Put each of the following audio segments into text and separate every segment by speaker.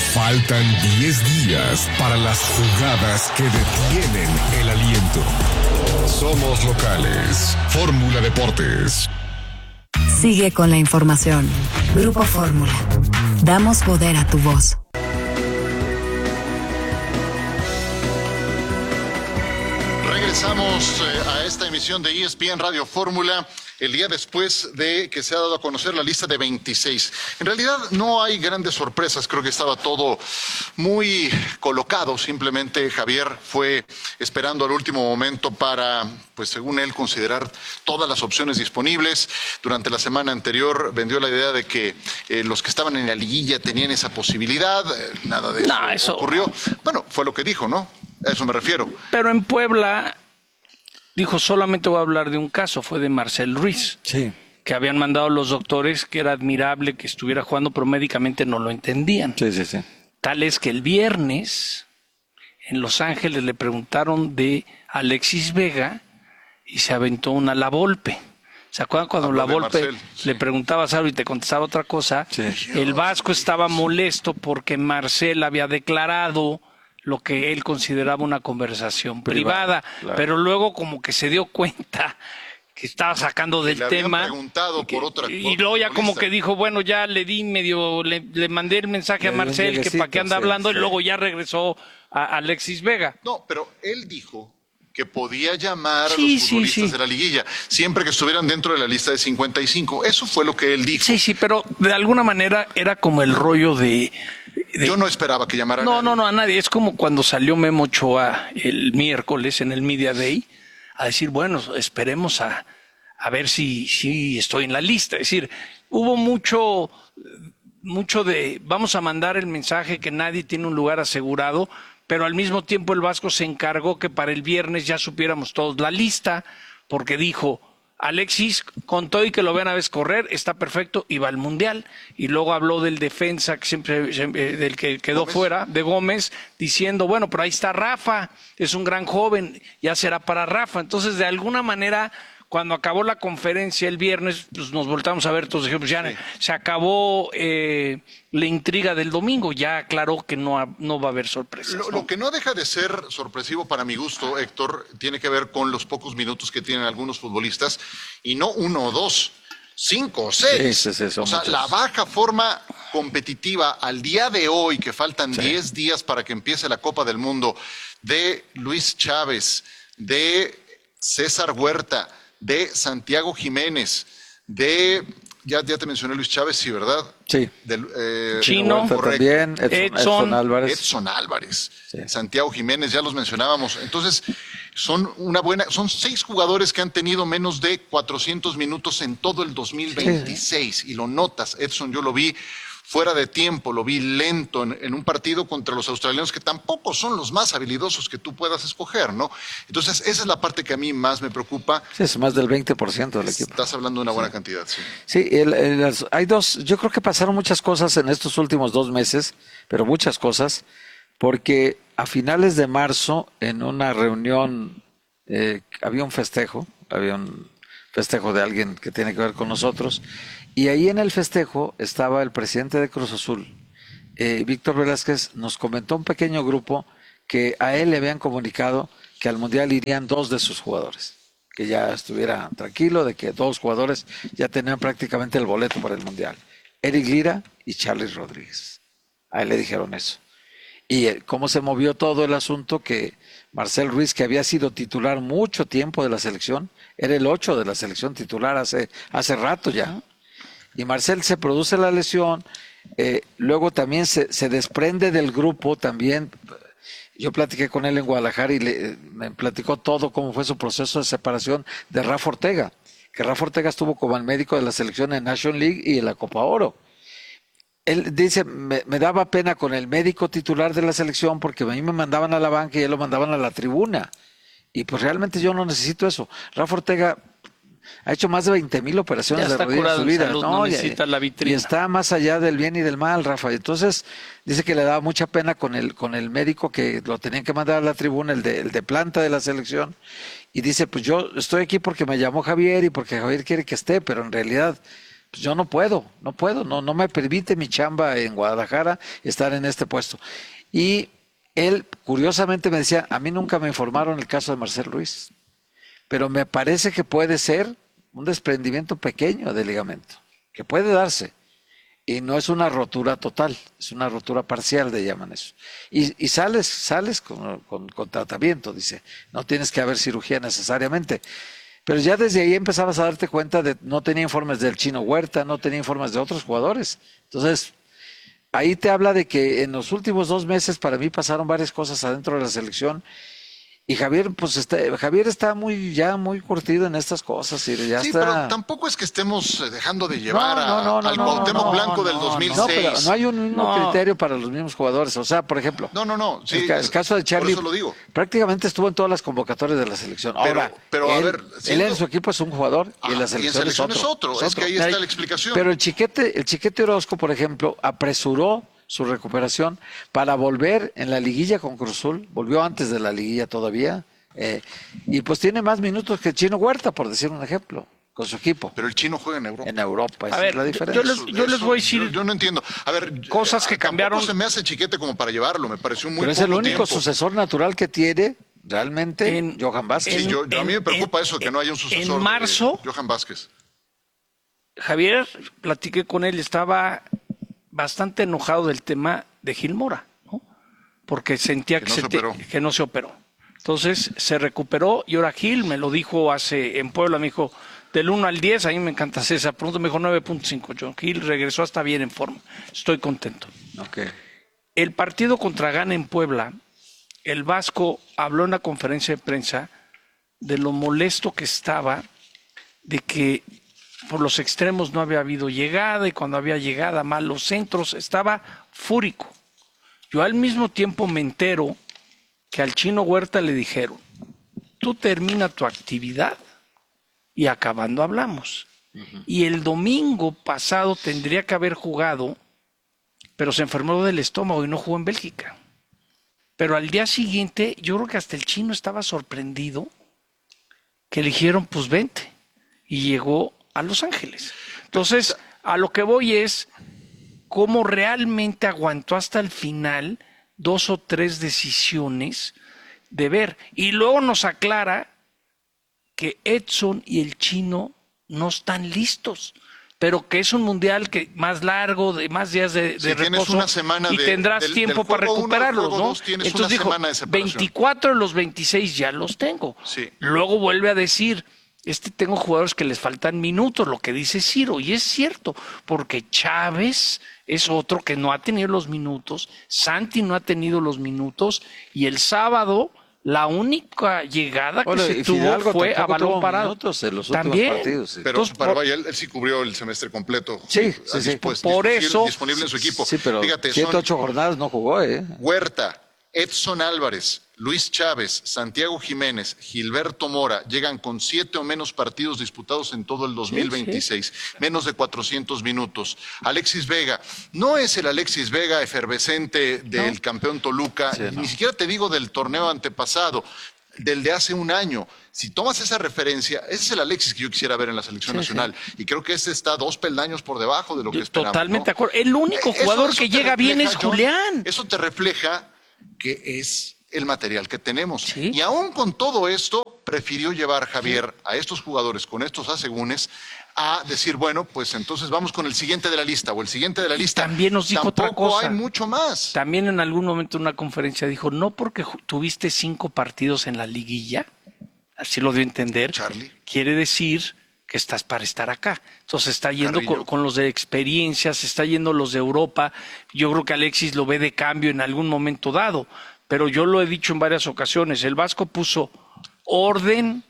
Speaker 1: Faltan 10 días para las jugadas que detienen el aliento. Somos locales. Fórmula Deportes.
Speaker 2: Sigue con la información. Grupo Fórmula. Damos poder a tu voz.
Speaker 3: Regresamos a esta emisión de ESPN Radio Fórmula el día después de que se ha dado a conocer la lista de 26. En realidad no hay grandes sorpresas, creo que estaba todo muy colocado. Simplemente Javier fue esperando al último momento para, pues según él, considerar todas las opciones disponibles. Durante la semana anterior vendió la idea de que los que estaban en la liguilla tenían esa posibilidad. Nada de eso ocurrió. Bueno, fue lo que dijo, ¿no? A eso me refiero.
Speaker 4: Pero en Puebla dijo, solamente voy a hablar de un caso, fue de Marcel Ruiz.
Speaker 5: Sí.
Speaker 4: Que habían mandado los doctores, que era admirable que estuviera jugando, pero médicamente no lo entendían.
Speaker 5: Sí.
Speaker 4: Tal es que el viernes en Los Ángeles le preguntaron de Alexis Vega y se aventó una La Volpe. ¿Se acuerdan cuando La Volpe le preguntabas algo y te contestaba otra cosa?
Speaker 5: Sí.
Speaker 4: El Vasco estaba molesto porque Marcel había declarado lo que él consideraba una conversación privada,
Speaker 5: claro.
Speaker 4: Pero luego como que se dio cuenta que estaba sacando del tema y luego ya como que dijo, bueno, ya le di medio, le mandé el mensaje a Marcel que para qué anda hablando, y luego ya regresó a Alexis Vega.
Speaker 3: No, pero él dijo que podía llamar a los futbolistas de la liguilla, siempre que estuvieran dentro de la lista de 55. Eso fue lo que él dijo.
Speaker 4: Sí, pero de alguna manera era como el rollo de
Speaker 3: yo no esperaba que llamara a nadie.
Speaker 4: No, a nadie. Es como cuando salió Memo Ochoa el miércoles en el Media Day a decir, bueno, esperemos a ver si estoy en la lista. Es decir, hubo mucho de vamos a mandar el mensaje que nadie tiene un lugar asegurado, pero al mismo tiempo el Vasco se encargó que para el viernes ya supiéramos todos la lista, porque dijo, Alexis, con todo y que lo vean a veces correr, está perfecto y va al Mundial. Y luego habló del defensa, que siempre del que quedó fuera, de Gómez, diciendo, bueno, pero ahí está Rafa, es un gran joven, ya será para Rafa. Entonces, de alguna manera, cuando acabó la conferencia el viernes, pues nos voltamos a ver todos, dijimos, ya se acabó la intriga del domingo, ya aclaró que no va a haber sorpresas.
Speaker 3: Lo que no deja de ser sorpresivo para mi gusto, Héctor, tiene que ver con los pocos minutos que tienen algunos futbolistas, y no 1 o 2, 5 o 6.
Speaker 5: Sí,
Speaker 3: o sea, muchos. La baja forma competitiva al día de hoy, que faltan 10 días para que empiece la Copa del Mundo, de Luis Chávez, de César Huerta, de Santiago Jiménez, ya te mencioné Luis Chávez, sí, ¿verdad?
Speaker 5: Sí.
Speaker 4: Chino,
Speaker 5: también, Edson Álvarez.
Speaker 3: Edson Álvarez,
Speaker 5: sí.
Speaker 3: Santiago Jiménez, ya los mencionábamos. Entonces, son 6 jugadores que han tenido menos de 400 minutos en todo el 2026, sí. Y lo notas, Edson, yo lo vi fuera de tiempo, lo vi lento en un partido contra los australianos, que tampoco son los más habilidosos que tú puedas escoger, ¿no? Entonces, esa es la parte que a mí más me preocupa.
Speaker 5: Sí, es más del 20% del equipo.
Speaker 3: Estás hablando de una buena cantidad, sí.
Speaker 5: Sí, hay yo creo que pasaron muchas cosas en estos últimos 2 meses, pero muchas cosas, porque a finales de marzo, en una reunión, había un festejo de alguien que tiene que ver con nosotros, y ahí en el festejo estaba el presidente de Cruz Azul, Víctor Velázquez. Nos comentó un pequeño grupo que a él le habían comunicado que al Mundial irían 2 de sus jugadores, que ya estuviera tranquilo de que 2 jugadores ya tenían prácticamente el boleto para el Mundial, Eric Lira y Charly Rodríguez. A él le dijeron eso. Y cómo se movió todo el asunto, que Marcel Ruiz, que había sido titular mucho tiempo de la selección, era el 8 de la selección titular hace rato ya. Y Marcel se produce la lesión, luego también se desprende del grupo también. Yo platiqué con él en Guadalajara y me platicó todo cómo fue su proceso de separación de Rafa Ortega, que Rafa Ortega estuvo como el médico de la selección en National League y en la Copa Oro. Él dice, me daba pena con el médico titular de la selección porque a mí me mandaban a la banca y él lo mandaban a la tribuna. Y pues realmente yo no necesito eso. Rafa Ortega ha hecho más de 20,000 operaciones de rodilla en su vida.
Speaker 4: No necesita la vitrina.
Speaker 5: Y está más allá del bien y del mal, Rafa. Entonces dice que le daba mucha pena con el médico, que lo tenían que mandar a la tribuna, el de planta de la selección. Y dice, pues yo estoy aquí porque me llamó Javier y porque Javier quiere que esté, pero en realidad pues yo no puedo, no me permite mi chamba en Guadalajara estar en este puesto. Y él, curiosamente, me decía, a mí nunca me informaron el caso de Marcel Ruiz, pero me parece que puede ser un desprendimiento pequeño del ligamento, que puede darse. Y no es una rotura total, es una rotura parcial, le llaman eso. Y sales con tratamiento, dice. No tienes que haber cirugía necesariamente. Pero ya desde ahí empezabas a darte cuenta de no tenía informes del Chino Huerta, no tenía informes de otros jugadores. Entonces, ahí te habla de que en los últimos 2 meses para mí pasaron varias cosas adentro de la selección. Y Javier, pues Javier está ya muy curtido en estas cosas y ya
Speaker 3: sí,
Speaker 5: está.
Speaker 3: Pero tampoco es que estemos dejando de llevar al
Speaker 5: no,
Speaker 3: Cuauhtémoc Blanco del 2006.
Speaker 5: No, pero no hay un mismo criterio para los mismos jugadores. O sea, por ejemplo,
Speaker 3: sí,
Speaker 5: el caso de Charlie,
Speaker 3: por eso lo digo.
Speaker 5: Prácticamente estuvo en todas las convocatorias de la selección. Ahora,
Speaker 3: pero
Speaker 5: él,
Speaker 3: a ver,
Speaker 5: él en su equipo es un jugador y en la selección, es otro.
Speaker 3: Es que ahí está la explicación.
Speaker 5: Pero el Chiquete Orozco, por ejemplo, apresuró su recuperación para volver en la liguilla con Cruz Azul. Volvió antes de la liguilla todavía. Y pues tiene más minutos que el Chino Huerta, por decir un ejemplo, con su equipo.
Speaker 3: Pero el Chino juega en Europa.
Speaker 5: En Europa, esa
Speaker 4: a ver,
Speaker 5: es la diferencia.
Speaker 4: Yo les voy a decir.
Speaker 3: Yo no entiendo. A ver,
Speaker 4: cosas que cambiaron.
Speaker 3: Se me hace Chiquete como para llevarlo, me pareció muy
Speaker 5: Pero es el único sucesor natural que tiene realmente Johan Vázquez.
Speaker 3: Sí, a mí me preocupa eso, que no haya un sucesor
Speaker 4: en marzo,
Speaker 3: de Johan Vázquez.
Speaker 4: Javier, platiqué con él, estaba bastante enojado del tema de Gil Mora, ¿no? Porque sentía que no se operó. Entonces se recuperó y ahora Gil me lo dijo en Puebla, me dijo del 1 al 10, a mí me encanta César, pronto me dijo 9.5. John Gil regresó hasta bien en forma, estoy contento.
Speaker 5: Okay.
Speaker 4: El partido contra Ghana en Puebla, el Vasco habló en la conferencia de prensa de lo molesto que estaba de que por los extremos no había habido llegada y cuando había llegada mal los centros, estaba fúrico. Yo al mismo tiempo me entero que al Chino Huerta le dijeron, tú termina tu actividad y acabando hablamos. Y el domingo pasado tendría que haber jugado, pero se enfermó del estómago y no jugó en Bélgica. Pero al día siguiente, yo creo que hasta el Chino estaba sorprendido que le dijeron, pues vente. Y llegó a Los Ángeles. Entonces, a lo que voy es cómo realmente aguantó hasta el final 2 o 3 decisiones de ver. Y luego nos aclara que Edson y el Chino no están listos, pero que es un mundial que más largo, de más días de reposo,
Speaker 3: tienes una semana
Speaker 4: y tendrás tiempo para recuperarlos, ¿no? Entonces dijo, 24 de los 26 ya los tengo.
Speaker 3: Sí.
Speaker 4: Luego vuelve a decir, tengo jugadores que les faltan minutos, lo que dice Ciro, y es cierto, porque Chávez es otro que no ha tenido los minutos, Santi no ha tenido los minutos, y el sábado la única llegada que se tuvo fue a balón parado.
Speaker 5: En los
Speaker 4: también
Speaker 5: partidos, sí.
Speaker 3: Pero vaya, él sí cubrió el semestre completo.
Speaker 5: Sí.
Speaker 4: Por eso
Speaker 3: disponible en su equipo.
Speaker 5: Sí, pero
Speaker 3: fíjate,
Speaker 5: 108 jornadas no jugó,
Speaker 3: Huerta, Edson Álvarez, Luis Chávez, Santiago Jiménez, Gilberto Mora llegan con 7 o menos partidos disputados en todo el 2026, menos de 400 minutos. Alexis Vega, no es el Alexis Vega efervescente del campeón Toluca, ni siquiera te digo del torneo antepasado, del de hace un año. Si tomas esa referencia, ese es el Alexis que yo quisiera ver en la selección nacional. Y creo que está 2 peldaños por debajo de lo que esperamos.
Speaker 4: Totalmente de acuerdo. El único jugador que llega bien es Julián.
Speaker 3: Eso te refleja que es el material que tenemos.
Speaker 4: ¿Sí?
Speaker 3: Y aún con todo esto, prefirió llevar Javier a estos jugadores con estos asegúnes a decir, bueno, pues entonces vamos con el siguiente de la lista o el siguiente de la lista.
Speaker 4: También nos dijo
Speaker 3: Tampoco
Speaker 4: otra cosa.
Speaker 3: hay mucho más.
Speaker 4: También en algún momento en una conferencia dijo, no porque tuviste 5 partidos en la liguilla, así lo dio a entender,
Speaker 3: Charlie,
Speaker 4: quiere decir que estás para estar acá. Entonces está yendo con los de experiencia, se está yendo los de Europa. Yo creo que Alexis lo ve de cambio en algún momento dado, pero yo lo he dicho en varias ocasiones, el Vasco puso orden,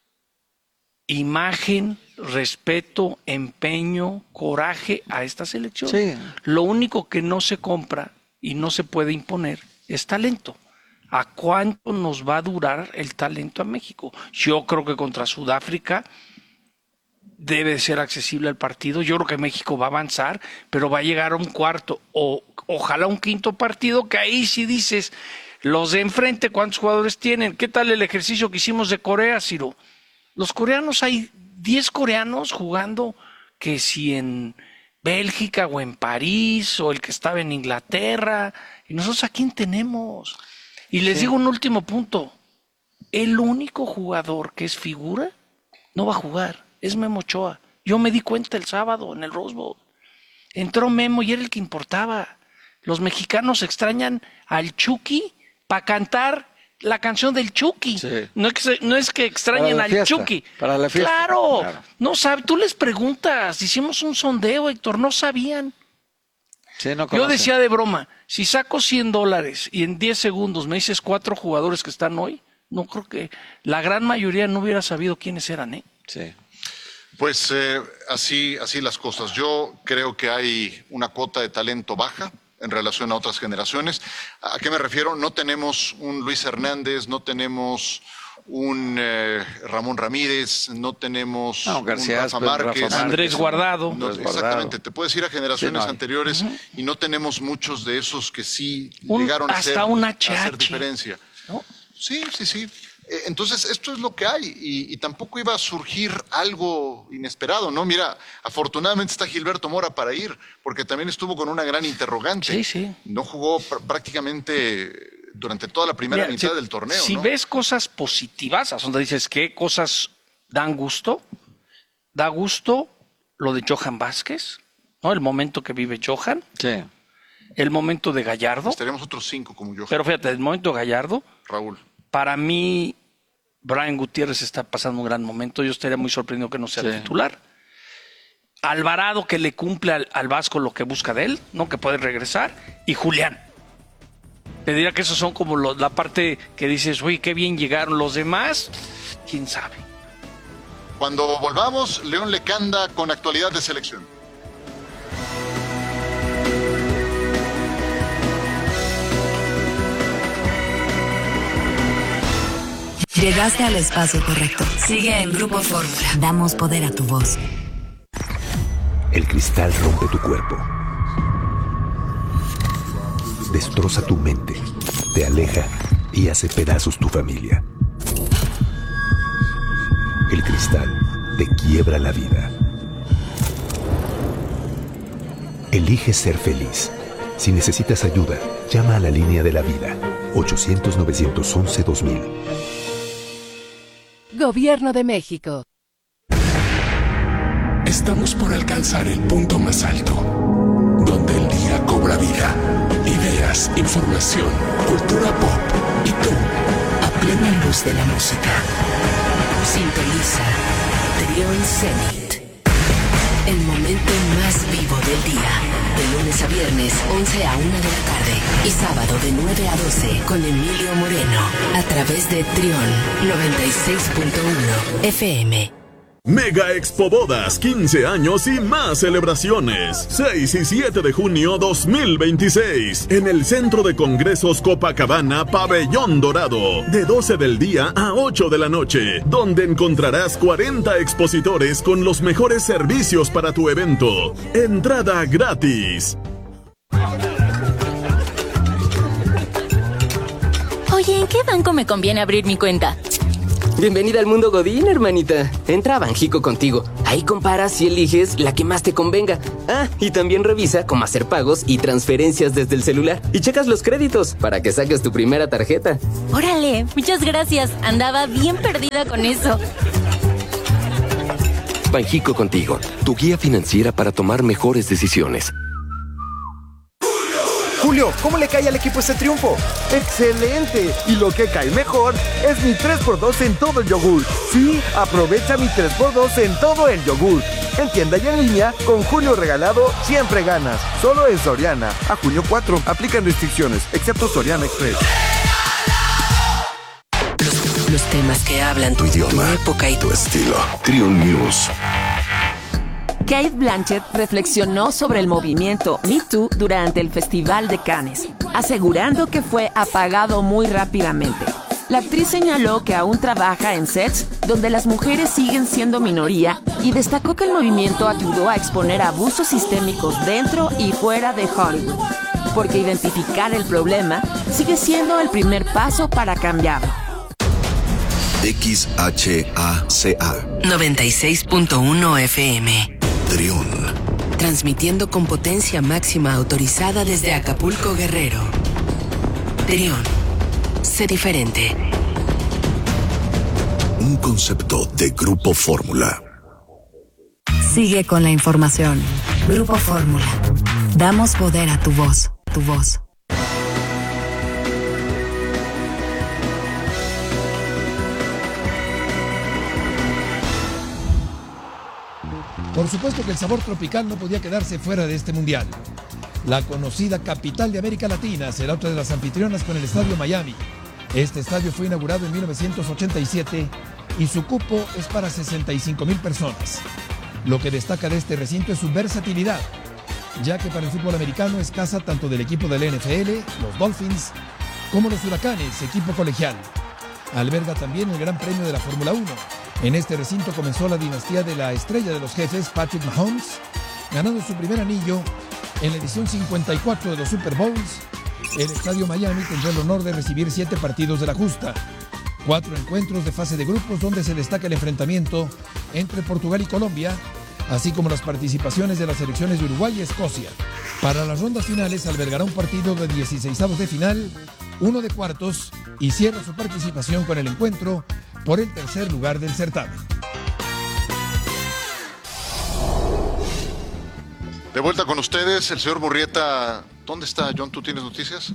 Speaker 4: imagen, respeto, empeño, coraje a esta selección.
Speaker 5: Sí.
Speaker 4: Lo único que no se compra y no se puede imponer es talento. ¿A cuánto nos va a durar el talento a México? Yo creo que contra Sudáfrica debe ser accesible al partido. Yo creo que México va a avanzar, pero va a llegar a un cuarto o ojalá un quinto partido, que ahí sí dices, los de enfrente, ¿cuántos jugadores tienen? ¿Qué tal el ejercicio que hicimos de Corea, Ciro? Los coreanos, hay 10 coreanos jugando que si en Bélgica o en París o el que estaba en Inglaterra. ¿Y nosotros a quién tenemos? Y les digo un último punto. El único jugador que es figura no va a jugar. Es Memo Ochoa. Yo me di cuenta el sábado en el Rose Bowl. Entró Memo y era el que importaba. Los mexicanos extrañan al Chucky para cantar la canción del Chucky. Sí. No es que extrañen al Chucky.
Speaker 5: Para la fiesta.
Speaker 4: Claro. No sabe. Tú les preguntas. Hicimos un sondeo, Héctor. No sabían.
Speaker 5: Sí, no
Speaker 4: yo decía de broma, si saco $100 y en 10 segundos me dices 4 jugadores que están hoy, no creo que la gran mayoría no hubiera sabido quiénes eran, ¿eh?
Speaker 5: Sí.
Speaker 3: Pues así las cosas. Yo creo que hay una cuota de talento baja en relación a otras generaciones. ¿A qué me refiero? No tenemos un Luis Hernández, no tenemos un Ramón Ramírez, no tenemos un
Speaker 5: García,
Speaker 3: Rafa Márquez,
Speaker 4: Andrés Guardado.
Speaker 3: Exactamente, te puedes ir a generaciones anteriores y no tenemos muchos de esos que sí llegaron a hacer diferencia.
Speaker 4: ¿No?
Speaker 3: Sí. Entonces, esto es lo que hay y tampoco iba a surgir algo inesperado, ¿no? Mira, afortunadamente está Gilberto Mora para ir, porque también estuvo con una gran interrogante.
Speaker 4: Sí.
Speaker 3: No jugó prácticamente durante toda la primera mitad del torneo.
Speaker 4: Si ves cosas positivas, donde dices qué cosas dan gusto, da gusto lo de Johan Vázquez, ¿no? El momento que vive Johan.
Speaker 5: Sí.
Speaker 4: El momento de Gallardo.
Speaker 3: Tenemos otros 5 como Johan.
Speaker 4: Pero fíjate, el momento de Gallardo.
Speaker 3: Raúl.
Speaker 4: Para mí, Brian Gutiérrez está pasando un gran momento. Yo estaría muy sorprendido que no sea titular. Alvarado, que le cumple al Vasco lo que busca de él, ¿no? Que puede regresar. Y Julián. Te diría que esos son como la parte que dices, uy, qué bien llegaron los demás. ¿Quién sabe?
Speaker 3: Cuando volvamos, León Lecanda con actualidad de selección.
Speaker 2: Llegaste al espacio correcto. Sigue en Grupo Fórmula. Damos poder a tu voz.
Speaker 6: El cristal rompe tu cuerpo. Destroza tu mente, te aleja y hace pedazos tu familia. El cristal te quiebra la vida. Elige ser feliz. Si necesitas ayuda, llama a la línea de la vida. 800-911-2000.
Speaker 7: Gobierno de México.
Speaker 1: Estamos por alcanzar el punto más alto, donde el día cobra vida. Ideas, información, cultura pop y tú, a plena luz de la música.
Speaker 8: Sintoniza Trión Zenit. El momento más vivo del día. De lunes a viernes, 11 a 1 de la tarde. Y sábado de 9 a 12 con Emilio Moreno. A través de Trión 96.1 FM.
Speaker 9: Mega Expo Bodas, 15 años y más celebraciones. 6 y 7 de junio 2026. En el Centro de Congresos Copacabana, Pabellón Dorado. De 12 del día a 8 de la noche. Donde encontrarás 40 expositores con los mejores servicios para tu evento. Entrada gratis.
Speaker 10: Oye, ¿en qué banco me conviene abrir mi cuenta?
Speaker 11: Bienvenida al mundo Godín, hermanita. Entra a Banjico Contigo. Ahí comparas y eliges la que más te convenga. Ah, y también revisa cómo hacer pagos y transferencias desde el celular. Y checas los créditos para que saques tu primera tarjeta.
Speaker 10: Órale, muchas gracias. Andaba bien perdida con eso.
Speaker 6: Banjico Contigo, tu guía financiera para tomar mejores decisiones.
Speaker 12: Julio, ¿cómo le cae al equipo este triunfo? ¡Excelente! Y lo que cae mejor es mi 3x2 en todo el yogur. Sí, aprovecha mi 3x2 en todo el yogur. En tienda y en línea, con Julio regalado, siempre ganas. Solo en Soriana. A junio 4, aplican restricciones, excepto Soriana Express.
Speaker 8: Los temas que hablan tu idioma, tu época y tu estilo.
Speaker 1: Trión News.
Speaker 7: Cate Blanchett reflexionó sobre el movimiento Me Too durante el Festival de Cannes, asegurando que fue apagado muy rápidamente. La actriz señaló que aún trabaja en sets donde las mujeres siguen siendo minoría y destacó que el movimiento ayudó a exponer abusos sistémicos dentro y fuera de Hollywood, porque identificar el problema sigue siendo el primer paso para cambiarlo.
Speaker 13: XHACA
Speaker 8: 96.1 FM.
Speaker 1: Trión.
Speaker 8: Transmitiendo con potencia máxima autorizada desde Acapulco, Guerrero. Trión. Sé diferente.
Speaker 1: Un concepto de Grupo Fórmula.
Speaker 2: Sigue con la información. Grupo Fórmula. Damos poder a tu voz. Tu voz.
Speaker 13: Por supuesto que el sabor tropical no podía quedarse fuera de este mundial. La conocida capital de América Latina será otra de las anfitrionas con el Estadio Miami. Este estadio fue inaugurado en 1987 y su cupo es para 65,000 personas. Lo que destaca de este recinto es su versatilidad, ya que para el fútbol americano es casa tanto del equipo del NFL, los Dolphins, como los Huracanes, equipo colegial. Alberga también el Gran Premio de la Fórmula 1. En este recinto comenzó la dinastía de la estrella de los jefes, Patrick Mahomes, ganando su primer anillo en la edición 54 de los Super Bowls. El Estadio Miami tendrá el honor de recibir 7 partidos de la justa, 4 encuentros de fase de grupos donde se destaca el enfrentamiento entre Portugal y Colombia, así como las participaciones de las selecciones de Uruguay y Escocia. Para las rondas finales albergará un partido de 16avos de final, uno de cuartos y cierra su participación con el encuentro por el tercer lugar del certamen.
Speaker 3: De vuelta con ustedes, el señor Murrieta. ¿Dónde está, John? ¿Tú tienes noticias?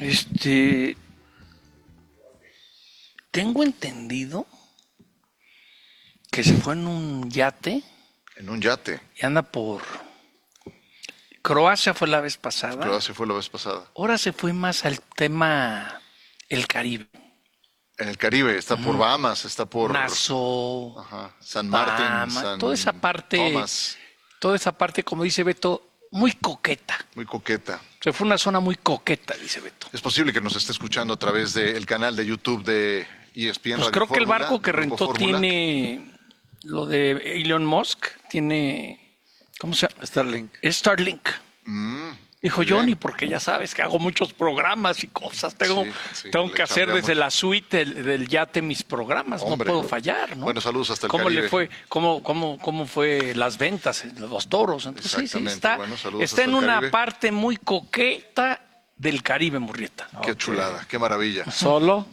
Speaker 4: Tengo entendido que se fue en un yate.
Speaker 3: En un yate.
Speaker 4: Y anda por... Croacia fue la vez pasada.
Speaker 3: Croacia fue la vez pasada.
Speaker 4: Ahora se fue más al tema el Caribe.
Speaker 3: En el Caribe, está por Bahamas, está por...
Speaker 4: Nassau,
Speaker 3: San Martín,
Speaker 4: toda esa parte,
Speaker 3: Thomas.
Speaker 4: Toda esa parte, como dice Beto, muy coqueta.
Speaker 3: Muy coqueta.
Speaker 4: Se fue una zona muy coqueta, dice Beto.
Speaker 3: Es posible que nos esté escuchando a través del canal de YouTube de ESPN.
Speaker 4: Pues
Speaker 3: Radio
Speaker 4: creo que el
Speaker 3: Fórmula,
Speaker 4: barco que
Speaker 3: Grupo
Speaker 4: rentó
Speaker 3: Fórmula.
Speaker 4: tiene lo de Elon Musk, tiene... ¿Cómo se llama? Starlink. Dijo Johnny, porque ya sabes que hago muchos programas y cosas. Tengo que hacer desde la suite del yate mis programas. Hombre, no puedo fallar, ¿no?
Speaker 3: Bueno, saludos hasta el
Speaker 4: ¿Cómo
Speaker 3: Caribe.
Speaker 4: le fue? ¿Cómo fue las ventas, los toros? Entonces sí, está,
Speaker 3: bueno, saludos
Speaker 4: está
Speaker 3: hasta
Speaker 4: en
Speaker 3: el
Speaker 4: una
Speaker 3: Caribe.
Speaker 4: parte muy coqueta del Caribe, Murrieta.
Speaker 3: Qué chulada, qué maravilla.
Speaker 5: ¿Solo?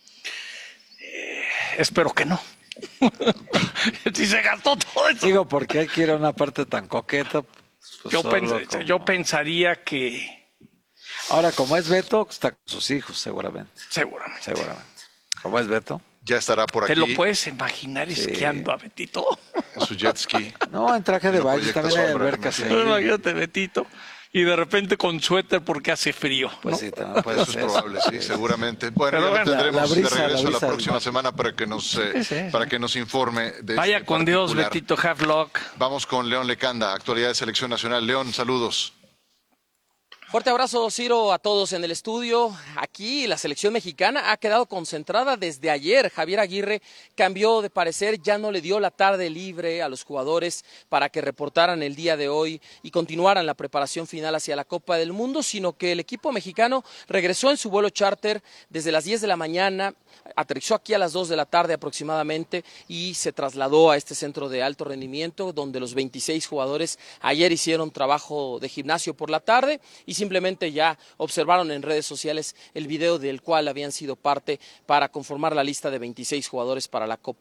Speaker 4: Espero que no. Si se gastó todo eso.
Speaker 5: Digo, ¿por qué quiere una parte tan coqueta? Pues
Speaker 4: yo pensaría que...
Speaker 5: Ahora, como es Beto, está con sus hijos, seguramente.
Speaker 4: Seguramente.
Speaker 5: Como es Beto.
Speaker 3: Ya estará por aquí.
Speaker 4: ¿Te lo puedes imaginar esquiando a Betito?
Speaker 3: En su jet ski.
Speaker 5: No, en traje de baile, también hay albercas.
Speaker 4: Imagínate, Betito. Y de repente con suéter porque hace frío.
Speaker 5: Pues
Speaker 4: ¿no?
Speaker 5: sí, también puede
Speaker 3: Eso
Speaker 5: ser.
Speaker 3: es probable, sí, seguramente. Bueno,
Speaker 4: Pero
Speaker 3: ya lo tendremos
Speaker 5: la brisa,
Speaker 3: de regreso la
Speaker 5: la
Speaker 3: próxima semana para que nos informe de
Speaker 4: Vaya
Speaker 3: este
Speaker 4: con Dios,
Speaker 3: particular.
Speaker 4: Betito Havelock.
Speaker 3: Vamos con León Lecanda, actualidad de Selección Nacional. León, saludos.
Speaker 14: Fuerte abrazo, Ciro, a todos en el estudio. Aquí la selección mexicana ha quedado concentrada desde ayer. Javier Aguirre cambió de parecer, ya no le dio la tarde libre a los jugadores para que reportaran el día de hoy y continuaran la preparación final hacia la Copa del Mundo, sino que el equipo mexicano regresó en su vuelo charter desde las 10 de la mañana, aterrizó aquí a las 2 de la tarde aproximadamente y se trasladó a este centro de alto rendimiento donde los 26 jugadores ayer hicieron trabajo de gimnasio por la tarde y simplemente ya observaron en redes sociales el video del cual habían sido parte para conformar la lista de 26 jugadores para la Copa